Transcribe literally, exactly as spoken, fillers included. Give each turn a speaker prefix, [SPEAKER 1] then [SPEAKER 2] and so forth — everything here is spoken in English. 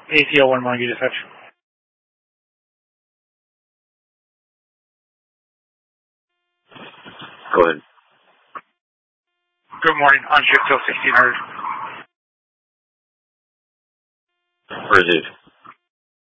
[SPEAKER 1] A C L one Montague dispatch.
[SPEAKER 2] Go ahead.
[SPEAKER 1] Good morning. On shift till sixteen hundred.
[SPEAKER 2] Received.